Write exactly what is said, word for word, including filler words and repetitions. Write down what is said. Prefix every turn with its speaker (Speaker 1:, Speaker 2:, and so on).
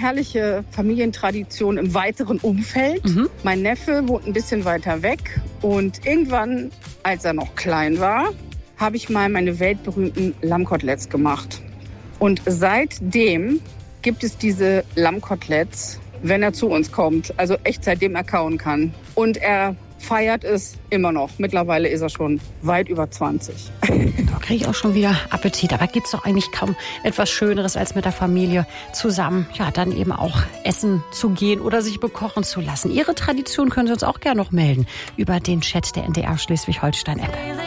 Speaker 1: herrliche Familientradition im weiteren Umfeld. Mhm. Mein Neffe wohnt ein bisschen weiter weg. Und irgendwann, als er noch klein war, habe ich mal meine weltberühmten Lammkoteletts gemacht. Und seitdem gibt es diese Lammkoteletts, wenn er zu uns kommt. Also echt seitdem er kauen kann. Und er feiert es immer noch. Mittlerweile ist er schon weit über zwanzig.
Speaker 2: Da kriege ich auch schon wieder Appetit. Aber gibt es doch eigentlich kaum etwas Schöneres, als mit der Familie zusammen, ja, dann eben auch essen zu gehen oder sich bekochen zu lassen. Ihre Tradition können Sie uns auch gerne noch melden über den Chat der N D R Schleswig-Holstein-App.